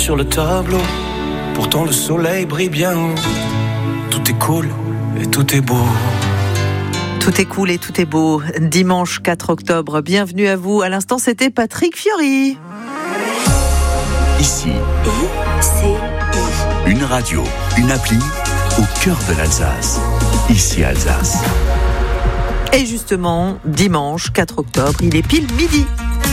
sur le tableau. Pourtant le soleil brille bien haut. Tout est cool et tout est beau. Tout est cool et tout est beau. Dimanche 4 octobre, bienvenue à vous. À l'instant, c'était Patrick Fiori. Ici, une radio, une appli au cœur de l'Alsace. Ici Alsace. Et justement, dimanche 4 octobre, il est pile midi.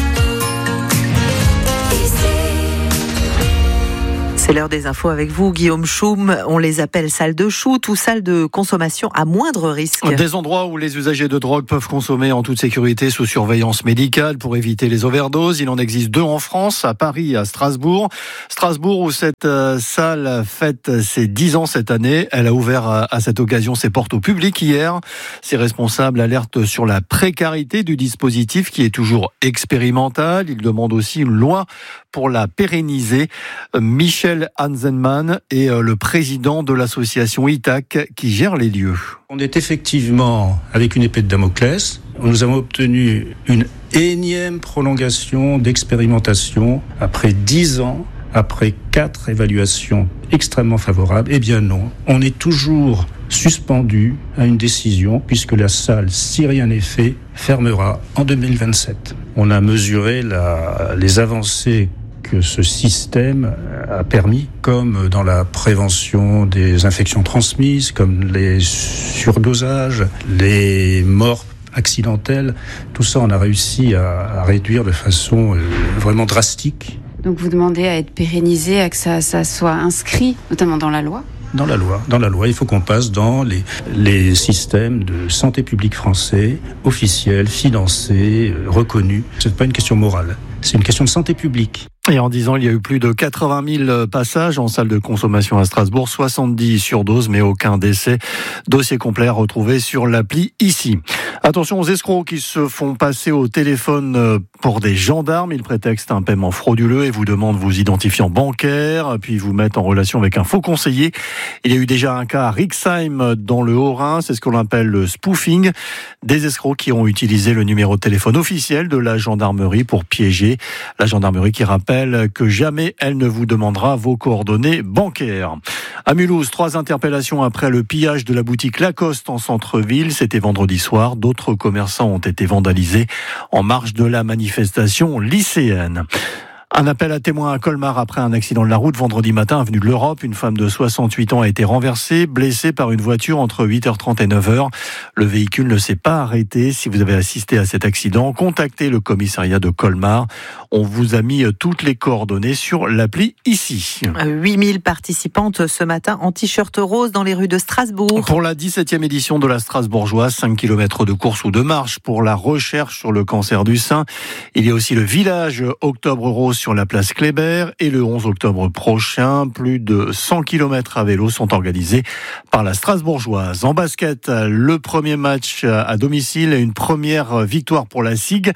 C'est l'heure des infos avec vous, Guillaume Choum. On les appelle salles de shoot ou salles de consommation à moindre risque. Des endroits où les usagers de drogue peuvent consommer en toute sécurité sous surveillance médicale pour éviter les overdoses. Il en existe 2 en France, à Paris et à Strasbourg. Strasbourg où cette salle fête ses 10 ans cette année. Elle a ouvert à cette occasion ses portes au public hier. Ses responsables alertent sur la précarité du dispositif qui est toujours expérimental. Ils demandent aussi une loi pour la pérenniser. Michel Hansenmann est le président de l'association ITAC qui gère les lieux. On est effectivement avec une épée de Damoclès. Nous avons obtenu une énième prolongation d'expérimentation après 10 ans, après 4 évaluations extrêmement favorables. Eh bien non, on est toujours suspendu à une décision puisque la salle, si rien n'est fait, fermera en 2027. On a mesuré les avancées que ce système a permis, comme dans la prévention des infections transmises, comme les surdosages, les morts accidentelles. Tout ça, on a réussi à réduire de façon vraiment drastique. Donc vous demandez à être pérennisé, à que ça soit inscrit, notamment dans la loi ? Dans la loi, il faut qu'on passe dans les systèmes de santé publique français, officiels, financés, reconnus. C'est pas une question morale, c'est une question de santé publique. Et en 10 ans, il y a eu plus de 80 000 passages en salle de consommation à Strasbourg, 70 surdoses, mais aucun décès. Dossier complet à retrouver sur l'appli ici. Attention aux escrocs qui se font passer au téléphone pour des gendarmes. Ils prétextent un paiement frauduleux et vous demandent vos identifiants bancaires, puis vous mettent en relation avec un faux conseiller. Il y a eu déjà un cas à Rixheim dans le Haut-Rhin, c'est ce qu'on appelle le spoofing. Des escrocs qui ont utilisé le numéro de téléphone officiel de la gendarmerie pour piéger. La gendarmerie qui rappelle que jamais elle ne vous demandera vos coordonnées bancaires. À Mulhouse, 3 interpellations après le pillage de la boutique Lacoste en centre-ville. C'était vendredi soir. D'autres commerçants ont été vandalisés en marge de la manifestation lycéenne. Un appel à témoins à Colmar après un accident de la route vendredi matin, avenue de l'Europe. Une femme de 68 ans a été renversée, blessée par une voiture entre 8h30 et 9h. Le véhicule ne s'est pas arrêté. Si vous avez assisté à cet accident, contactez le commissariat de Colmar. On vous a mis toutes les coordonnées sur l'appli ici. 8000 participantes ce matin en t-shirt rose dans les rues de Strasbourg. Pour la 17e édition de la Strasbourgeoise, 5 km de course ou de marche pour la recherche sur le cancer du sein. Il y a aussi le village Octobre Rose sur la place Kléber et le 11 octobre prochain, plus de 100 km à vélo sont organisés par la Strasbourgeoise. En basket, le premier match à domicile et une première victoire pour la SIG,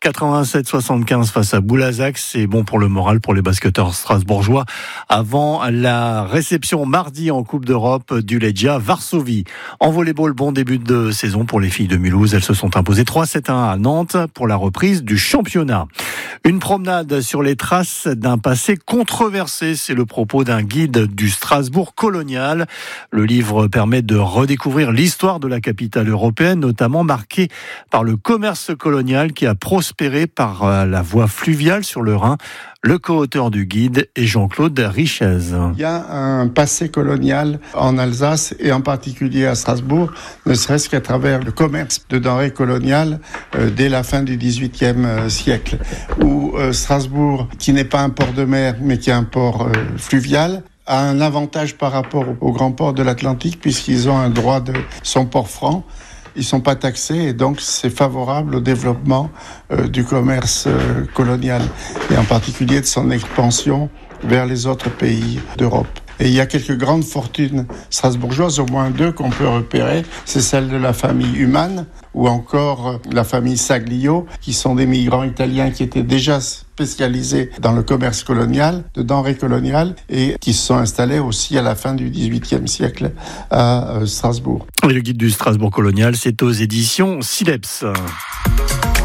87-75 face à Boulazac. C'est bon pour le moral pour les basketteurs strasbourgeois avant la réception mardi en Coupe d'Europe du Legia Varsovie. En volleyball, bon début de saison pour les filles de Mulhouse. Elles se sont imposées 3-7-1 à Nantes pour la reprise du championnat. Une promenade sur les traces d'un passé controversé, c'est le propos d'un guide du Strasbourg colonial. Le livre permet de redécouvrir l'histoire de la capitale européenne, notamment marquée par le commerce colonial qui a prospéré par la voie fluviale sur le Rhin. Le co-auteur du guide est Jean-Claude Richez. Il y a un passé colonial en Alsace et en particulier à Strasbourg, ne serait-ce qu'à travers le commerce de denrées coloniales dès la fin du XVIIIe siècle, où Strasbourg, qui n'est pas un port de mer mais qui est un port fluvial, a un avantage par rapport aux grands ports de l'Atlantique puisqu'ils ont un droit de son port franc. Ils ne sont pas taxés et donc c'est favorable au développement du commerce colonial et en particulier de son expansion vers les autres pays d'Europe. Et il y a quelques grandes fortunes strasbourgeoises, au moins 2 qu'on peut repérer. C'est celle de la famille Humann ou encore la famille Saglio, qui sont des migrants italiens qui étaient déjà spécialisés dans le commerce colonial, de denrées coloniales, et qui se sont installés aussi à la fin du XVIIIe siècle à Strasbourg. Et le guide du Strasbourg colonial, c'est aux éditions Sileps.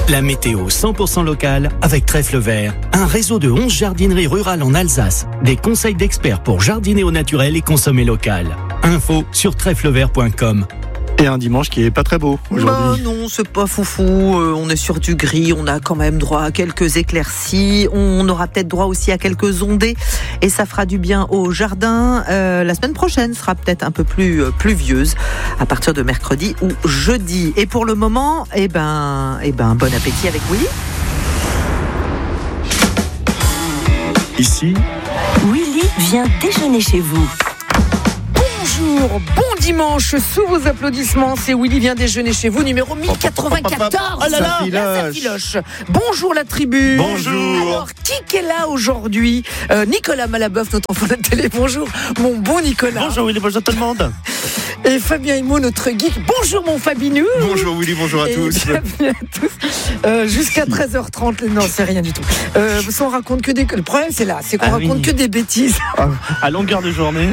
La météo 100% locale avec Trèfle Vert, un réseau de 11 jardineries rurales en Alsace. Des conseils d'experts pour jardiner au naturel et consommer local. Info sur trèflevert.com. Et un dimanche qui est pas très beau aujourd'hui. Non, c'est pas foufou. On est sur du gris. On a quand même droit à quelques éclaircies. On aura peut-être droit aussi à quelques ondées. Et ça fera du bien au jardin. La semaine prochaine sera peut-être un peu plus pluvieuse à partir de mercredi ou jeudi. Et pour le moment, bon appétit avec Willy. Ici, Willy vient déjeuner chez vous. Bonjour, bon dimanche, sous vos applaudissements, c'est Willy vient déjeuner chez vous, numéro 1094. Oh là là, ça filoche. Bonjour la tribu. Bonjour. Alors, qui est là aujourd'hui? Nicolas Malaboeuf, notre enfant de télé. Bonjour, mon bon Nicolas. Bonjour Willy, bonjour tout le monde. Et Fabien Himo, notre geek. Bonjour mon Fabinou. Bonjour Willy, bonjour à tous. Bienvenue à tous. Jusqu'à 13h30, non, c'est rien du tout. On raconte que des... Le problème, c'est là, c'est qu'on raconte que des bêtises. À longueur de journée.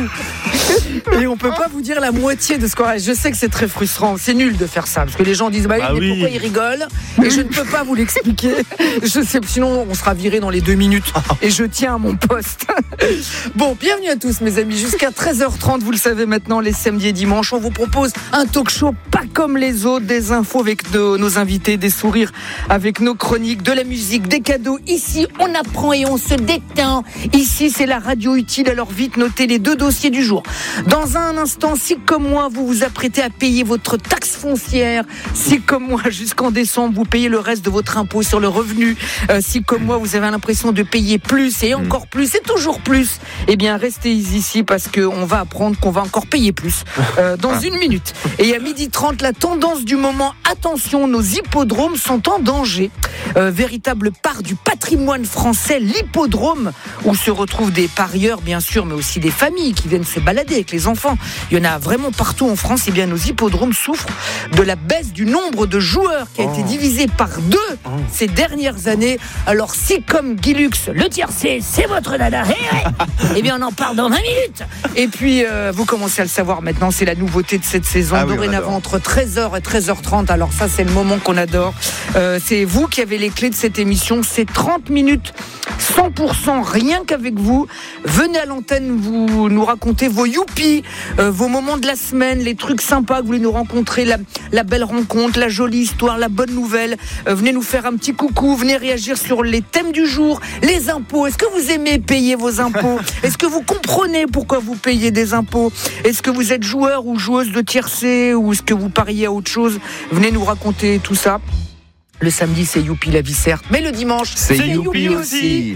Et on peut pas vous dire la moitié de ce qu'on a. Je sais que c'est très frustrant, c'est nul de faire ça, parce que les gens disent pourquoi ils rigolent, et je ne peux pas vous l'expliquer. Je sais, sinon on sera viré dans les 2 minutes, et je tiens à mon poste. Bon, bienvenue à tous mes amis, jusqu'à 13h30, vous le savez maintenant, les samedis et dimanches, on vous propose un talk show pas comme les autres, des infos avec nos invités, des sourires avec nos chroniques, de la musique, des cadeaux. Ici, on apprend et on se détend. Ici, c'est la radio utile, alors vite notez les 2 dossiers du jour. Dans un instant, si comme moi, vous vous apprêtez à payer votre taxe foncière, si comme moi, jusqu'en décembre, vous payez le reste de votre impôt sur le revenu, si comme moi, vous avez l'impression de payer plus et encore plus et toujours plus, eh bien, restez ici parce qu'on va apprendre qu'on va encore payer plus dans 1 minute. Et à 12h30, la tendance du moment, attention, nos hippodromes sont en danger. Véritable part du patrimoine français, l'hippodrome, où se retrouvent des parieurs, bien sûr, mais aussi des familles qui viennent se balader avec les enfants. Il y en a vraiment partout en France. Et bien, nos hippodromes souffrent de la baisse du nombre de joueurs qui a été divisé par 2 ces dernières années. Alors, si comme Guy Lux, le tiercé, c'est votre dada, eh bien, on en parle dans 20 minutes. Et puis, vous commencez à le savoir maintenant, c'est la nouveauté de cette saison. Dorénavant, entre 13h et 13h30. Alors ça, c'est le moment qu'on adore. C'est vous qui avez les clés de cette émission. C'est 30 minutes, 100% rien qu'avec vous. Venez à l'antenne, vous nous racontez vos youpi, vos moments de la semaine, les trucs sympas que vous voulez nous rencontrer, la belle rencontre, la jolie histoire, la bonne nouvelle. Venez nous faire un petit coucou, venez réagir sur les thèmes du jour, les impôts. Est-ce que vous aimez payer vos impôts? Est-ce que vous comprenez pourquoi vous payez des impôts? Est-ce que vous êtes joueur ou joueuse de tiercé, ou est-ce que vous pariez à autre chose? Venez nous raconter tout ça. Le samedi, c'est Youpi la vie, certes. Mais le dimanche, c'est Youpi aussi.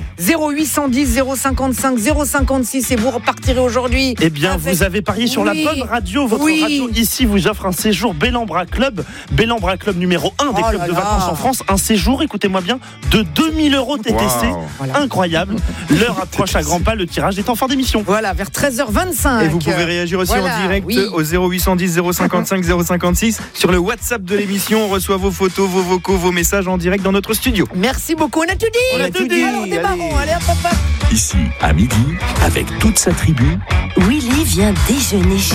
0810 055 056. Et vous repartirez aujourd'hui. Eh bien, vous avez parié sur la bonne radio. Votre radio ici vous offre un séjour Bellambra Club. Bellambra Club numéro 1 des clubs de vacances en France. Un séjour, écoutez-moi bien, de 2000 € TTC. Wow. Voilà. Incroyable. L'heure approche à grands pas. Le tirage est en fin d'émission. Voilà, vers 13h25. Et vous pouvez réagir aussi en direct au 0810 055 056. Sur le WhatsApp de l'émission, on reçoit vos photos, vos vocaux, vos messages en direct dans notre studio. Merci beaucoup, on a tout dit. Alors démarrons, allez hop hop. Ici, à midi, avec toute sa tribu, Willy vient déjeuner chez